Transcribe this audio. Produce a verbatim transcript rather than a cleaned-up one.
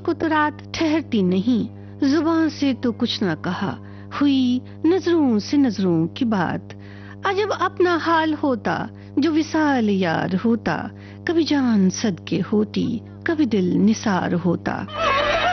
को तो रात ठहरती नहीं, जुबान से तो कुछ न कहा, हुई नजरों से नजरों की बात। अजब अपना हाल होता जो विशाल यार होता, कभी जान सदके होती, कभी दिल निसार होता।